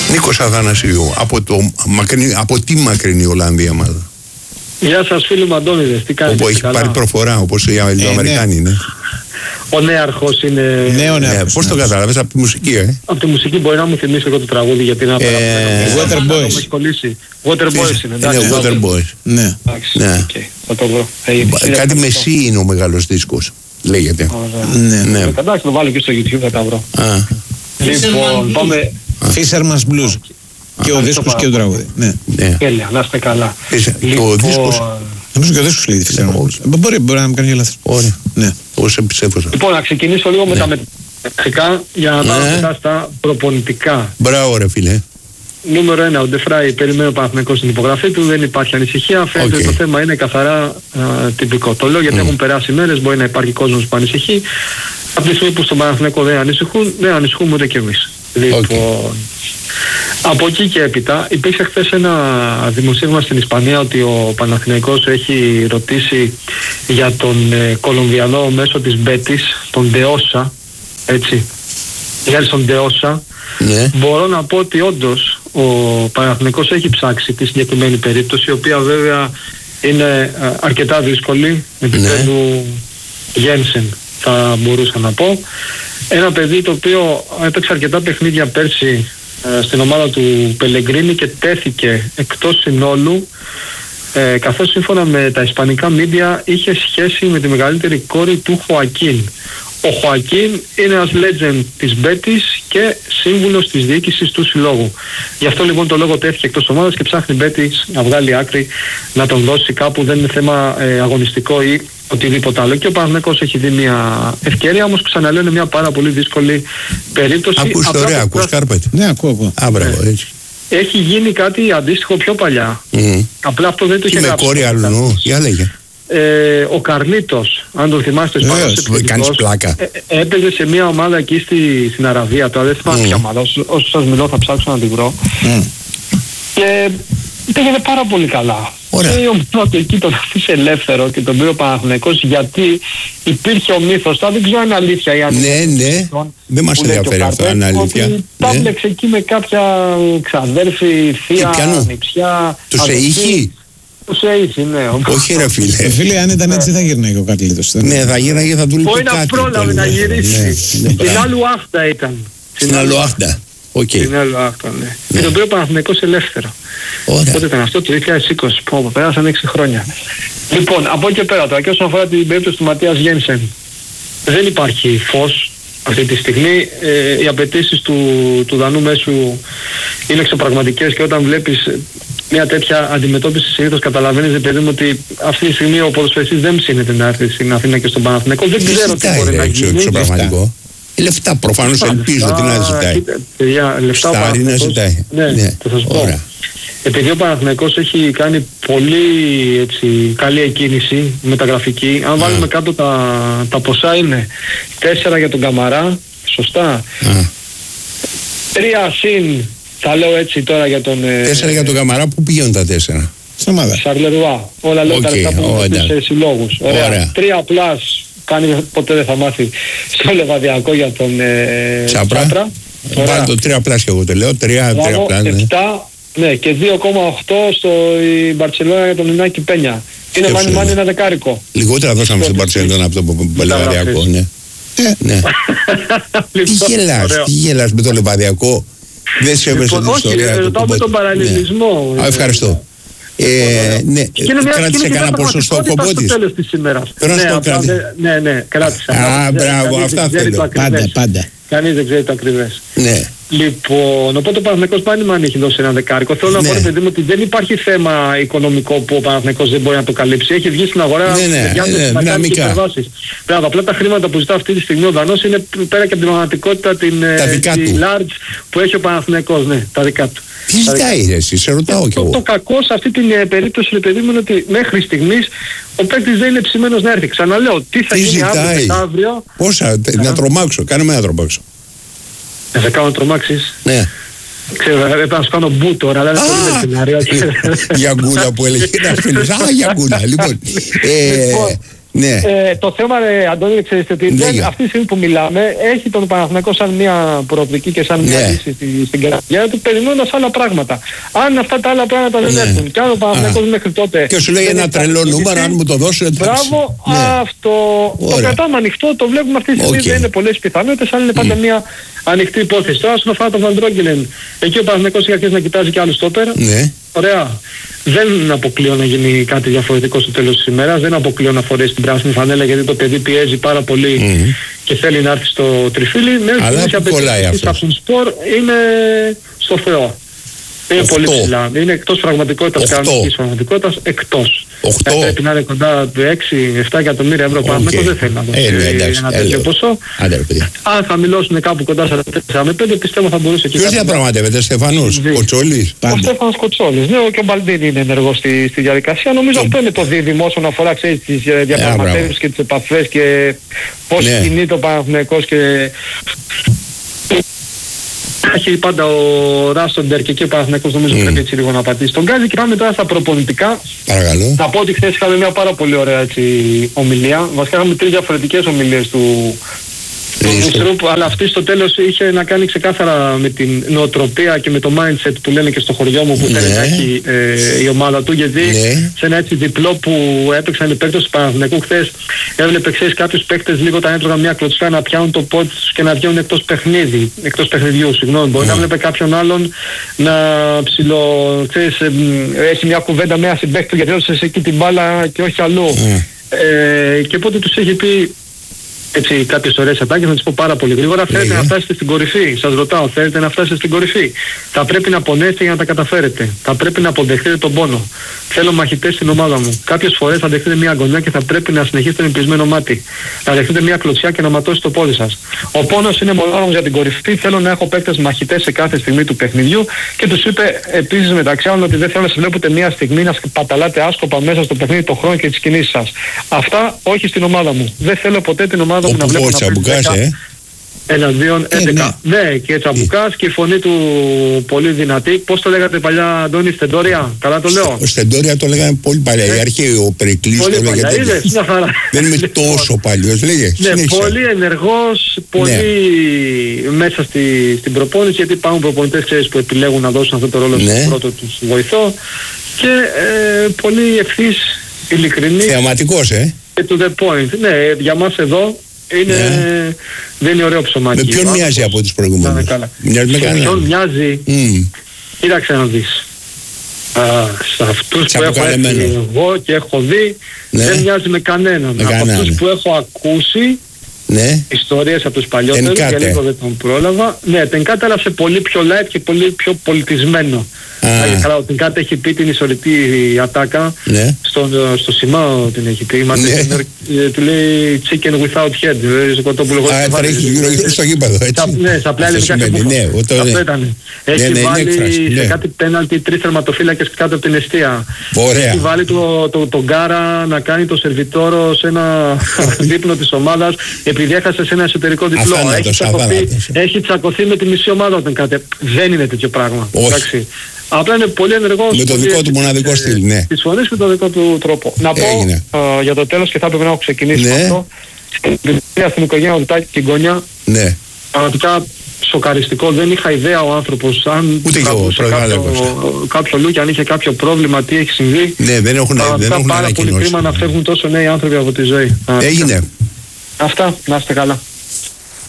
Νίκος Αθανασίου, από τι μακρινή Ολλανδία μάλλον. Γεια σας φίλοι μου Αντώνιδες, τι κάνετε? Όπου έχει πάρει προφορά, όπως οι Αμερικάνοι είναι. Ο νέαρχος είναι... Νέαρχος. Πώς το κατάλαβες, από τη μουσική, Από τη μουσική μπορεί να μου θυμίσει εγώ το τραγούδι, γιατί είναι Water Boys. Water Boys είναι, εντάξει. Είναι Water Boys. Ναι. Θα το βρω. Κάτι μεσή είναι ο μεγάλος δίσκος, λέγεται. Ναι. Εντάξει, το βάλω και στο YouTube, θα τα βρω. Λοιπόν, πάμε... Fisherman's Blues. Και ο δίσκος και ο τραγούδι. Τέλεια, να είστε καλά. Ο δίσκος... Νομίζω και ο δίσκος λέγεται Fisherman's Blues. Μπορεί να μου κάνει λάθος. Ωραία. Πώς επισέφωσα. Λοιπόν, να ξεκινήσω λίγο με τα μεταξικά για να πάω μετά στα προπονητικά. Μπράβο ρε φίλε. Νούμερο 1, ο Ντεφράι περιμένει ο Παναθηναϊκός στην υπογραφή του, δεν υπάρχει ανησυχία. Φαίνεται ότι το θέμα είναι καθαρά τυπικό. Το λέω γιατί έχουν περάσει μέρες, μπορεί να υπάρχει κόσμος που ανησυχεί. Από τη στιγμή που στον Παναθηναϊκό δεν ανησυχούμε ούτε κι εμείς. Λοιπόν, από εκεί και έπειτα υπήρξε χθες ένα δημοσίευμα στην Ισπανία ότι ο Παναθηναϊκός έχει ρωτήσει για τον Κολομβιανό μέσω της Μπέτης, τον Ντεόσα, έτσι, για τον Ντεόσα. Μπορώ να πω ότι όντως ο Παναθηναϊκός έχει ψάξει τη συγκεκριμένη περίπτωση, η οποία βέβαια είναι αρκετά δύσκολη, επίπεδου Γένσεν θα μπορούσα να πω. Ένα παιδί το οποίο έπαιξε αρκετά παιχνίδια πέρσι στην ομάδα του Πελεγκρίνη και τέθηκε εκτός συνόλου, καθώς σύμφωνα με τα ισπανικά μίντια είχε σχέση με τη μεγαλύτερη κόρη του Χοακίν. Ο Χοακίν είναι ένας legend της Μπέτης και σύμβουλος της διοίκησης του συλλόγου. Γι' αυτό λοιπόν το λόγο τέθηκε εκτός ομάδας και ψάχνει η Μπέτης να βγάλει άκρη, να τον δώσει κάπου. Δεν είναι θέμα αγωνιστικό ή οτιδήποτε άλλο. Και ο Παναθηναϊκός έχει δει μια ευκαιρία, όμως ξαναλέω είναι μια πάρα πολύ δύσκολη περίπτωση. Ακούς το ωραία, ακούς Κάρπετ. Ναι, ακούω. Μπράβο, έτσι. Έχει γίνει κάτι αντίστοιχο πιο παλιά. Απλά αυτό δεν το είχε γράψει. Και με κόρη αλλού, για λέγε. Ο Καρλίτος, αν τον θυμάστε, κάνεις πλάκα. Έπαιζε σε μια ομάδα εκεί στην Αραβία, τώρα δεν θυμάμαι ποια ομάδα, όσο σας μιλώ θα ψάξω να την βρω. Και πήγαινε πάρα πολύ καλά. Και ο πρώτο εκεί τον αφήσε ελεύθερο και τον πήρε ο Παναθηναϊκός, γιατί υπήρχε ο μύθος, τώρα δεν ξέρω αν είναι αλήθεια ή αν ναι, δεν μας ενδιαφέρει αυτό αν είναι αλήθεια. Τα έβλεξε εκεί με κάποια ξαδέρφη, θεία, νηψιά. Τους έχει? Ναι. Όχι ρε φίλε. Φίλε, αν ήταν έτσι θα γυρνάει ο Καρλίτος. Ναι, θα γύρναγε, θα του λέει κάτι. Μπορεί να πρόλαβε να γυρίσει. Στην Αλουάχτα ήταν. Στην Αλουάχτα. Στην Αλουάχτα, ναι. Και τον πήρε ο Παναθηναϊκός ελεύθερο. Πότε ήταν αυτό, το 2020. Που πέρασαν 6 χρόνια. Λοιπόν, από εκεί και πέρα τώρα, και όσον αφορά την περίπτωση του Ματίας Γένσεν, δεν υπάρχει φως αυτή τη στιγμή. Οι απαιτήσεις του Δανού μέσου είναι εξωπραγματικές και όταν βλέπεις μια τέτοια αντιμετώπιση συνήθως καταλαβαίνεις, παιδί μου, ότι αυτή τη στιγμή ο ποδοσφαιριστής δεν ψήνεται να έρθει στην Αθήνα και στον Παναθηναϊκό. Δεν ξέρω τι μπορεί να γίνει. Λεφτά προφανώς ελπίζω τι να ζητάει. Λεφτά να ζητάει. Ναι, θα σας πω. Επειδή ο Παναθηναϊκός έχει κάνει πολύ καλή εκκίνηση μεταγραφική, αν βάλουμε κάτω τα ποσά είναι 4 για τον Καμαρά, σωστά, 3 συν, θα λέω έτσι τώρα για τον... 4 για τον Καμαρά, πού πηγαίνουν τα 4? Στην ομάδα. Σαρλερουά, όλα λέω τα λεφτά που είναι σε συλλόγους. Ωραία. 3 πλάς, κάνει ποτέ δεν θα μάθει στο Λεβαδιακό για τον Τσάπρα. Βάλω το 3 πλάς και εγώ το λέω, 3 πλάς. 7, ναι, και 2,8 στο Μπαρτσελόνα για τον Ινάκη Πένια. Είναι μάνι ένα δεκάρικο. Λιγότερα δώσαμε στην Μπαρτσελόνα από το Λεβαδιακό, ναι. Τι γελάς με το Λεβαδιακό? Δεν σε έβρεσε την ιστορία. Όχι, ρωτάω με τον παραλληλισμό. Ευχαριστώ. Ναι, κράτησε κανένα ποσοστό ο Κομπότης. Στο τέλος της ημέρας. Ναι, κράτησε. Μπράβο, αυτά θέλω. Πάντα. Κανείς δεν ξέρει το ακριβές. Ναι. Λοιπόν, οπότε ο Παναθηναϊκός πάλι αν έχει δώσει ένα δεκάρικο. Θέλω να πω, παιδί μου, ότι δεν υπάρχει θέμα οικονομικό που ο Παναθηναϊκός δεν μπορεί να το καλύψει. Έχει βγει στην αγορά να κάνει και υπερβάσεις. Μπράβο, απλά τα χρήματα που ζητά αυτή τη στιγμή ο Δανός είναι πέρα και από την πραγματικότητα τη large που έχει ο Παναθηναϊκός. Ναι, τα δικά του. Τι ζητάει ρε εσύ, σε ρωτάω κι εγώ. Το κακό σε αυτή την περίπτωση, ρε παιδί μου, είναι ότι μέχρι στιγμής ο παίκτης δεν είναι ψημένος να έρθει. Ξαναλέω, τι θα γίνει αύριο. Πόσα, να τρομάξω, κάνουμε να τρομάξω. Θα κάνω να τρομάξεις. Ναι. Ξέρω, έπρεπε να σου κάνω μπου τώρα, αλλά είναι πολύ σενάριο. Γιαγκούλα που έλεγε ένας φίλος. Γιαγκούλα, λοιπόν. Ναι. Το θέμα, Αντώνη, ξέρετε ότι αυτή τη στιγμή που μιλάμε έχει τον Παναθηναϊκό σαν μια προοπτική και σαν μια λύση στην καρδιά του, περιμένοντας άλλα πράγματα. Αν αυτά τα άλλα πράγματα δεν έρθουν, και αν ο Παναθηναϊκός μέχρι τότε. Και σου λέει ένα τρελό νούμερο, αν μου το δώσουν. Μπράβο, αυτό. Το κρατάμε ανοιχτό, το βλέπουμε αυτή τη στιγμή. Δεν είναι πολλές πιθανότητες, αλλά είναι πάντα μια ανοιχτή υπόθεση. Τώρα, όσον αφορά τον Βαντρόγκελεν, εκεί ο Παναθηναϊκός είχε αρχίσει να κοιτάζει και άλλους στόπερ. Ωραία. Δεν αποκλείω να γίνει κάτι διαφορετικό στο τέλος της ημέρας. Δεν αποκλείω να φορέσει την πράσινη φανέλα, γιατί το παιδί πιέζει πάρα πολύ και θέλει να έρθει στο τριφύλι. Αλλά που κολλάει αυτό. Από τον σπορ είναι στο Θεό. Είναι πολύ ψηλά. Είναι εκτός πραγματικότητας, κανονικής πραγματικότητας, εκτός. Πρέπει να είναι κοντά 6-7 εκατομμύρια ευρώ πάνω. Δεν θέλει να δώσει ένα τέτοιο ποσό. Αν θα μιλώσουν κάπου κοντά στα 4-5, πιστεύω θα μπορούσε και ποιος διαπραγματεύεται, Στεφανός, Κοτσόλης? Ο Στέφανος Κοτσόλης. Ναι, και ο Μπαλντίνη είναι ενεργός στη διαδικασία. Νομίζω αυτό είναι το δίδυμο όσον αφορά τις διαπραγματεύσεις και τις επαφές και πώς κινείται ο Παναθηναϊκός και... Έχει πάντα ο Ράστοντερ και εκεί ο Παναθηναϊκός νομίζω πρέπει έτσι λίγο να πατήσει τον γκάζι. Και πάμε τώρα στα προπονητικά. Παρακαλώ. Θα πω ότι χθες είχαμε μια πάρα πολύ ωραία ομιλία. Βασικά είχαμε 3 διαφορετικές ομιλίες του Μιστρούπ, αλλά αυτή στο τέλος είχε να κάνει ξεκάθαρα με την νοοτροπία και με το mindset που λένε και στο χωριό μου που θέλει να έχει η ομάδα του, γιατί σε ένα έτσι διπλό που έπαιξαν οι παίκτες του Παναθηναϊκού χθες, έβλεπε κάποιους παίκτες λίγο όταν έτρωγαν μια κλωτσιά να πιάνουν το πόδι τους και να βγαίνουν εκτός παιχνιδιού, μπορεί να βλέπει κάποιον άλλον να έχει μια κουβέντα με ένα συμπαίκτη γιατί έδωσες εκεί την μπάλα και όχι αλλού. Και οπότε τους έχει πει έτσι κάποιες ωραίες ατάκες, να τις πω πάρα πολύ γρήγορα. Θέλετε να φτάσετε στην κορυφή? Σας ρωτάω, θέλετε να φτάσετε στην κορυφή? Θα πρέπει να πονέσετε για να τα καταφέρετε. Θα πρέπει να αποδεχτείτε τον πόνο. Θέλω μαχητές στην ομάδα μου. Κάποιες φορές θα δεχτείτε μια αγωνιά και θα πρέπει να συνεχίσετε με πεισμένο μάτι. Να δεχτείτε μια κλωτσιά και να ματώσει το πόδι σας. Ο πόνος είναι μονάδος για την κορυφή. Θέλω να έχω παίκτες μαχητές σε κάθε στιγμή του παιχνιδιού. Και τους είπε επίσης μεταξύ άλλων ότι δεν θέλω να σας βλέπετε μια στιγμή να παταλάτε άσκοπα μέσα στο παιχνίδι το χρόνο και τις κινήσεις σας. Αυτά όχι στην ομάδα μου. Δεν θέλω ποτέ την ομάδα μου να βλέπω να παίζει εναντίον 11. Ναι, και Τσαμπουκάς και η φωνή του πολύ δυνατή. Πώς το λέγατε παλιά, Αντώνη, Στεντόρια? Καλά το λέω. Ο Στεντόρια το λέγανε πολύ παλιά. Η αρχή ο Περικλής το λέγανε τέτοιο. Δεν είμαι τόσο παλιός, λέγε. Ναι, πολύ ενεργός, πολύ μέσα στην προπόνηση, γιατί υπάρχουν προπονητές, ξέρεις, που επιλέγουν να δώσουν αυτό το ρόλο στον πρώτο τους βοηθό. Και πολύ ευθύς, ειλικρινής. Θεαματικός, Και to the point. Ναι, για μας εδώ δεν είναι ωραίο ψωμάκι. Με ποιον μοιάζει από τους προηγούμενους? Μοιάζει με ποιον μοιάζει? Κοίταξε να δεις. Σε αυτούς που έχω έρθει εγώ και έχω δει, δεν μοιάζει με κανέναν. Από αυτούς που έχω ακούσει ιστορίες από τους παλιότερους, για λίγο δεν τον πρόλαβα. Ναι, Τενκάτε, αλλά σε πολύ πιο light και πολύ πιο πολιτισμένο. Καλά, ο Τενκάτε έχει πει την ισορροπή ατάκα, στο Σιμάο την έχει πει, του λέει chicken without head, δηλαδή σκοτόπουλο χωρίς κεφάλι. Τρέχει στο γήπεδο, έτσι. Ναι, στα πλάι είναι κάτι που αυτό ήταν. Έχει βάλει σε κάτι πέναλτι 3 τερματοφύλακες κάτω από την εστία. Έχει βάλει τον Γκάρα να κάνει το σερβιτόρο σε ένα δείπνο της ομάδας επειδή έχασε σε ένα εσωτερικό διπλό. Έχει τσακωθεί με τη μισή ομάδα όταν κάτι. Δεν είναι τέτοιο πράγμα. Απλά είναι πολύ ενεργός. Με το δικό του μοναδικό στυλ, ναι. Τις φωνές με το δικό του τρόπο. Να πω για το τέλος, και θα έπρεπε να έχω ξεκινήσει με αυτό. Στην οικογένεια του Τάκη και Γκόνια. Ναι. Πραγματικά σοκαριστικό. Δεν είχα ιδέα ο άνθρωπος αν κάποιο λούκι, αν είχε κάποιο πρόβλημα, τι έχει συμβεί. Ναι, δεν έχουν πάρα πολύ κρίμα να φεύγουν τόσο νέοι άνθρωποι από τη ζωή. Έγινε. Αυτά, να είστε καλά.